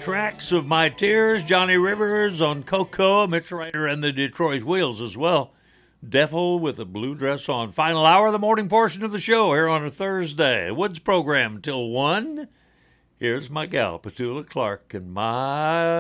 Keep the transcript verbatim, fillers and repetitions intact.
tracks of my tears, Johnny Rivers on Coco, Mitch Ryder and the Detroit Wheels as well. Devil with a blue dress on. Final hour of the morning portion of the show here on a Thursday. Woods program till one. Here's my gal, Petula Clark, and my